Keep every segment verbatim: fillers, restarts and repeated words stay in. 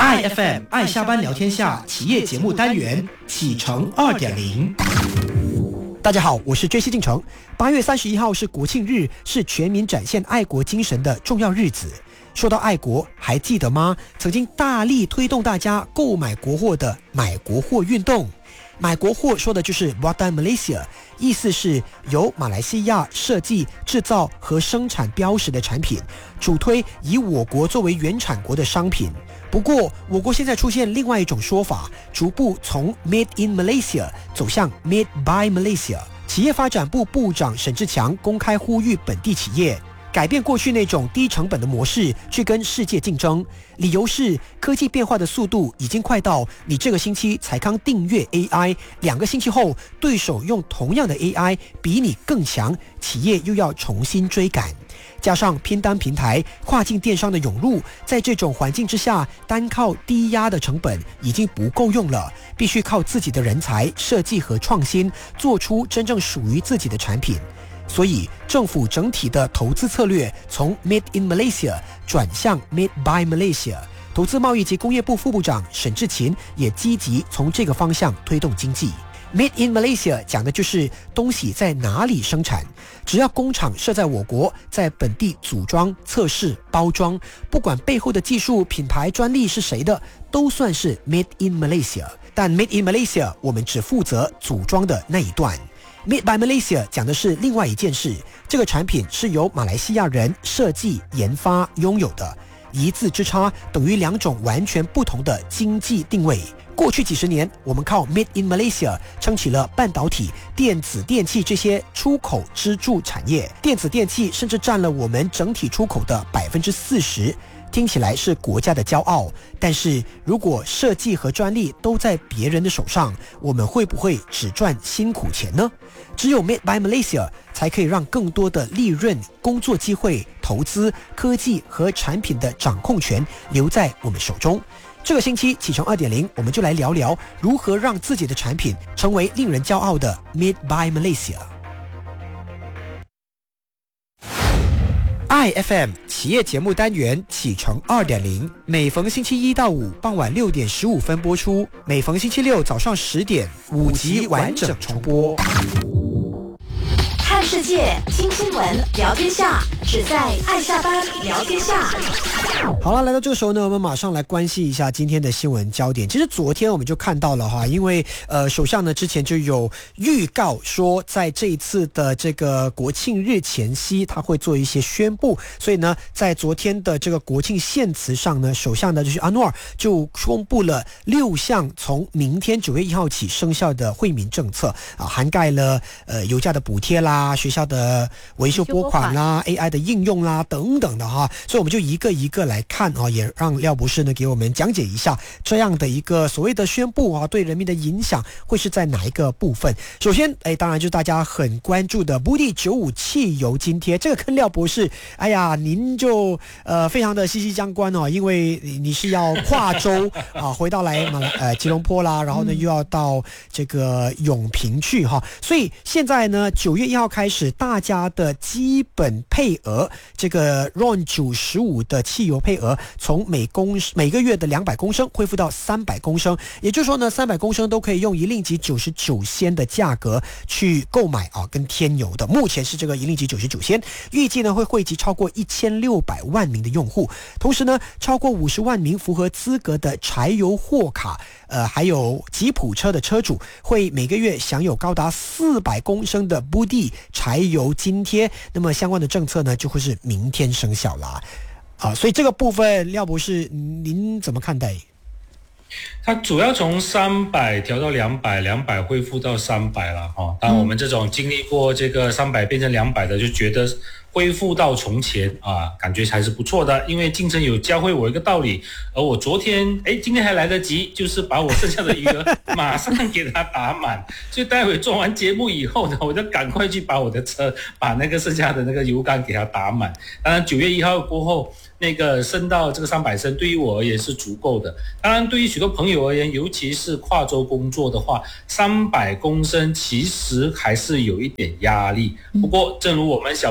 I F M 爱下班聊天下企业节目单元启程 二点零。 大家好，我是追西进城。八月三十一号是国庆日，是全民展现爱国精神的重要日子。说到爱国，还记得吗？曾经大力推动大家购买国货的买国货运动。买国货说的就是 Buatan Malaysia， 意思是由马来西亚设计、制造和生产标识的产品，主推以我国作为原产国的商品。不过，我国现在出现另外一种说法，逐步从 Made in Malaysia 走向 Made by Malaysia。企业发展部部长沈志强公开呼吁本地企业改变过去那种低成本的模式，去跟世界竞争。理由是科技变化的速度已经快到你这个星期才刚订阅 A I， 两个星期后对手用同样的 A I 比你更强，企业又要重新追赶。加上拼单平台、跨境电商的涌入，在这种环境之下，单靠低压的成本已经不够用了，必须靠自己的人才、设计和创新，做出真正属于自己的产品。所以，政府整体的投资策略从 Made in Malaysia 转向 Made by Malaysia。投资贸易及工业部副部长沈志勤也积极从这个方向推动经济。Made in Malaysia 讲的就是东西在哪里生产，只要工厂设在我国，在本地组装、测试、包装，不管背后的技术、品牌、专利是谁的，都算是 Made in Malaysia。但 Made in Malaysia 我们只负责组装的那一段。Made by Malaysia 讲的是另外一件事，这个产品是由马来西亚人设计、研发、拥有的，一字之差等于两种完全不同的经济定位。过去几十年，我们靠 Made in Malaysia 撑起了半导体、电子电器这些出口支柱产业，电子电器甚至占了我们整体出口的百分之四十。听起来是国家的骄傲，但是如果设计和专利都在别人的手上，我们会不会只赚辛苦钱呢？只有 Made by Malaysia 才可以让更多的利润、工作机会、投资、科技和产品的掌控权留在我们手中。这个星期启程 二点零， 我们就来聊聊如何让自己的产品成为令人骄傲的 Made by Malaysia。I F M 企业节目单元启程 二点零， 每逢星期一到五傍晚六点十五分播出，每逢星期六早上十点五集完整重播。 看世界，听新闻，聊天下，只在爱下班聊天下。 好了，来到这个时候呢，我们马上来关心一下今天的新闻焦点。其实昨天我们就看到了哈，因为呃，首相呢之前就有预告说，在这一次的这个国庆日前夕，他会做一些宣布。所以呢，在昨天的这个国庆献词上呢，首相呢就是阿诺尔就公布了六项从明天九月一号起生效的惠民政策啊，涵盖了呃油价的补贴啦、学校的维修拨款啦、A I 的应用啦等等的哈。所以我们就一个一个来看啊，也让廖博士呢给我们讲解一下这样的一个所谓的宣布啊，对人民的影响会是在哪一个部分。首先，哎，当然就是大家很关注的 B U D I 九五汽油津贴，这个跟廖博士，哎呀，您就呃非常的息息相关哦，因为你是要跨州啊，回到来马来呃吉隆坡啦，然后呢又要到这个永平去哈，所以现在呢九月一号开始，大家的基本配额，这个 R O N 九十五的汽油配额，从每公每个月的两百公升恢复到三百公升，也就是说呢，三百公升都可以用一令吉九十九仙的价格去购买啊，跟添油的。目前是这个一令吉九十九仙，预计呢会惠及超过一千六百万名的用户，同时呢，超过五十万名符合资格的柴油货卡，呃，还有吉普车的车主会每个月享有高达四百公升的 B U D I 柴油津贴。那么相关的政策呢，就会是明天生效啦。啊，所以这个部分，廖博士，您怎么看待？ 它主要从三百调到两百，两百恢复到三百了哈。当然，我们这种经历过这个三百变成两百的，就觉得恢复到从前啊，感觉还是不错的。因为金城有教会我一个道理，而我昨天哎，今天还来得及，就是把我剩下的余额马上给它打满。所以待会做完节目以后呢，我就赶快去把我的车把那个剩下的那个油缸给它打满。当然，九月一号过后，那个升到这个三百升，对于我而言是足够的。当然，对于许多朋友而言，尤其是跨州工作的话，三百公升其实还是有一点压力。不过，正如我们小市民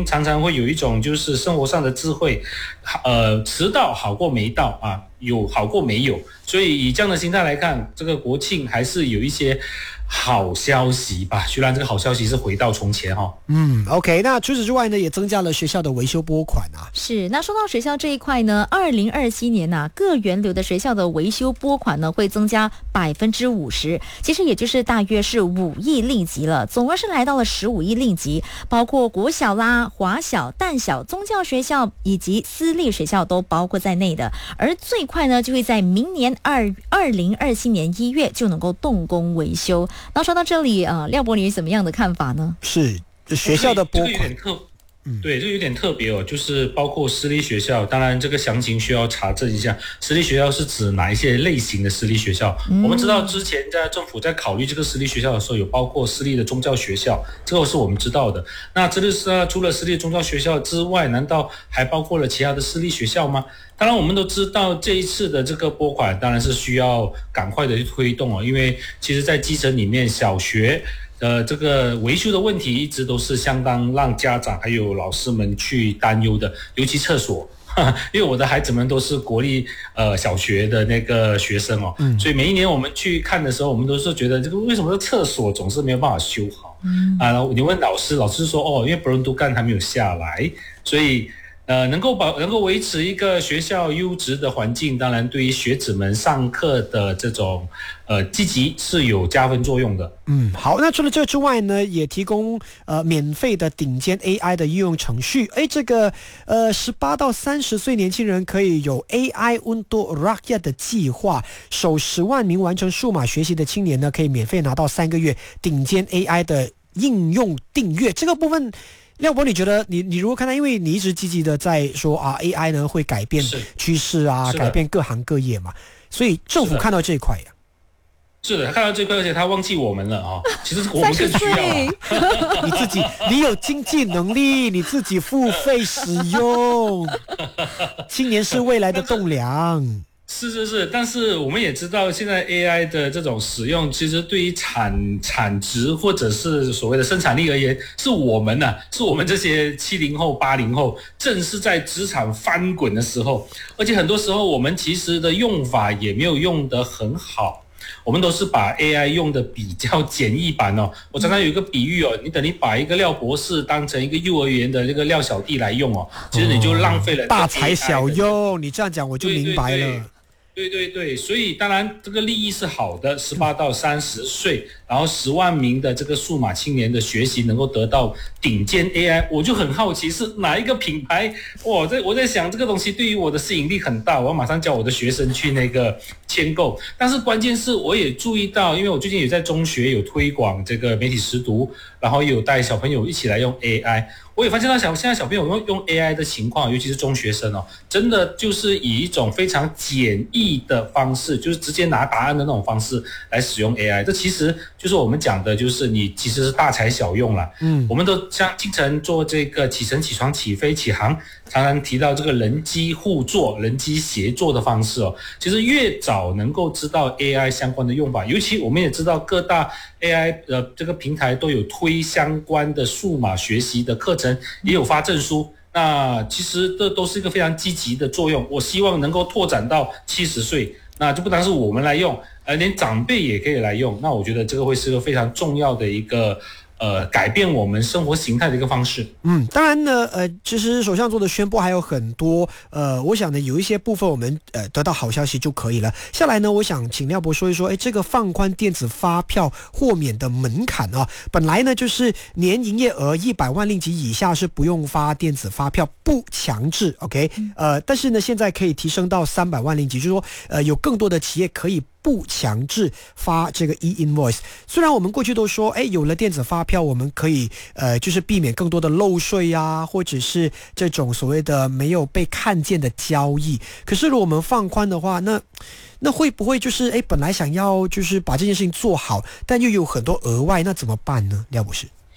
常常会有一种就是生活上的智慧，呃，迟到好过没到啊，有好过没有，所以以这样的心态来看，这个国庆还是有一些好消息吧，虽然这个好消息是回到从前哈、哦。 嗯 ，OK， 那除此之外呢，也增加了学校的维修拨款啊。 是，那说到学校这一块呢，二零二七年呐、啊，各源流的学校的维修拨款呢会增加百分之五十，其实也就是大约是五亿令吉了，总额是来到了十五亿令吉，包括国小啦、华小、淡小、宗教学校以及私立学校都包括在内的，而最快呢就会在明年二二零二七年一月就能够动工维修。那说到这里，呃，廖伯你怎么样的看法呢？ 是学校的拨款， 嗯，对，这个有点特别哦，就是包括私立学校，当然这个详情需要查证一下。私立学校是指哪一些类型的私立学校？嗯、我们知道之前在政府在考虑这个私立学校的时候，有包括私立的宗教学校，这个是我们知道的。那这个是除了私立宗教学校之外，难道还包括了其他的私立学校吗？当然，我们都知道这一次的这个拨款当然是需要赶快的去推动哦，因为其实在基层里面，小学呃，这个维修的问题一直都是相当让家长还有老师们去担忧的，尤其厕所，因为我的孩子们都是国立呃小学的那个学生哦，嗯、所以每一年我们去看的时候，我们都是觉得这个为什么厕所总是没有办法修好？嗯啊，你问老师，老师说哦，因为布伦都干还没有下来，所以。呃，能够保能够维持一个学校优质的环境，当然对于学子们上课的这种呃积极是有加分作用的。 嗯，好，那除了这之外呢，也提供呃免费的顶尖 A I 的应用程序。诶，这个呃十八到三十岁年轻人可以有 A I Untuk Rakyat 的计划，首十万名完成数码学习的青年呢，可以免费拿到三个月顶尖 A I 的应用订阅。这个部分。廖博，你觉得你你如何看待？因为你一直积极的在说啊 ，A I 呢会改变趋势啊，改变各行各业嘛，所以政府看到这一块呀、啊。 是的，他看到这块，而且他忘记我们了啊、哦！其实我们更需要、啊。 你自己，你有经济能力，你自己付费使用。青年是未来的栋梁。 是是是，但是我们也知道，现在 A I 的这种使用，其实对于产产值或者是所谓的生产力而言，是我们呐、啊，是我们这些七零后、八零后，正是在职场翻滚的时候，而且很多时候我们其实的用法也没有用得很好。我们都是把 A I 用的比较简易版哦。我常常有一个比喻哦，你等你把一个廖博士当成一个幼儿园的这个廖小弟来用哦，其实你就浪费了、哦、 大材小用。你这样讲我就明白了。 对对对对对对，所以当然这个利益是好的，十八到三十岁，然后十万名的这个数码青年的学习能够得到顶尖 A I， 我就很好奇是哪一个品牌？哇，在我在想这个东西对于我的吸引力很大，我要马上叫我的学生去那个签购。但是关键是我也注意到，因为我最近也在中学有推广这个媒体识读，然后也有带小朋友一起来用 A I。我也发现到小现在小朋友用用 A I 的情况，尤其是中学生哦，真的就是以一种非常简易的方式，就是直接拿答案的那种方式来使用 A I。这其实就是我们讲的，就是你其实是大材小用啦。嗯，我们都像经常做这个起身、起床、起飞、起航，常常提到这个人机互作、人机协作的方式哦。其实越早能够知道 A I 相关的用法，尤其我们也知道各大 A I 呃这个平台都有推相关的数码学习的课程。也有发证书，那其实这都是一个非常积极的作用。我希望能够拓展到七十岁，那就不单是我们来用，呃，连长辈也可以来用。那我觉得这个会是个非常重要的一个呃改变我们生活形态的一个方式。 嗯，当然呢，呃，其实首相做的宣布还有很多，呃，我想呢有一些部分我们呃得到好消息就可以了。下来呢，我想请廖博说一说，哎，这个放宽电子发票豁免的门槛啊，本来呢就是年营业额一百万令吉以下是不用发电子发票，不强制 ，OK， 呃，但是呢现在可以提升到三百万令吉，就是说呃有更多的企业可以不强制发这个 e-invoice。虽然我们过去都说，哎，有了电子发票，我们可以呃，就是避免更多的漏税啊，或者是这种所谓的没有被看见的交易。可是如果我们放宽的话，那那会不会就是哎，本来想要就是把这件事情做好，但又有很多额外，那怎么办呢？廖博士？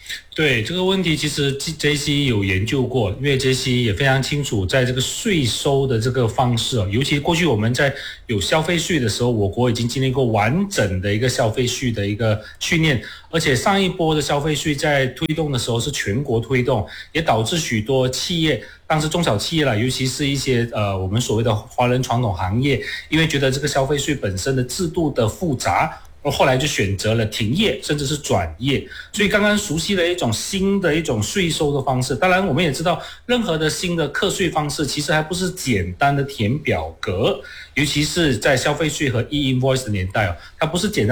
对这个问题，其实 J C 有研究过，因为 J C 也非常清楚，在这个税收的这个方式哦，尤其过去我们在有消费税的时候，我国已经经历过完整的一个消费税的一个训练，而且上一波的消费税在推动的时候是全国推动，也导致许多企业，当时中小企业啦，尤其是一些呃我们所谓的华人传统行业，因为觉得这个消费税本身的制度的复杂。后来就选择了停业，甚至是转业，所以刚刚熟悉了一种新的一种税收的方式。当然，我们也知道，任何的新的课税方式，其实还不是简单的填表格，尤其是在消费税和 e-invoice 的年代哦，它不是简单